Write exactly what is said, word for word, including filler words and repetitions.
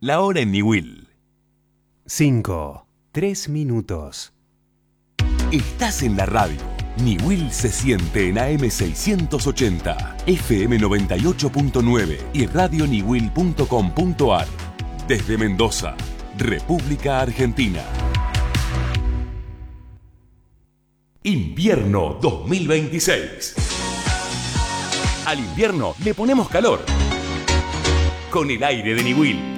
La hora en Niwil. cinco, tres minutos. Estás en la radio. Niwil se siente en A M seiscientos ochenta, F M noventa y ocho punto nueve y radio niwil punto com punto ar. Desde Mendoza, República Argentina. Invierno dos mil veintiséis. Al invierno le ponemos calor. Con el aire de Niwil.